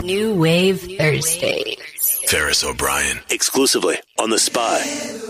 New Wave Thursdays. Ferris O'Brien, exclusively on The Spy.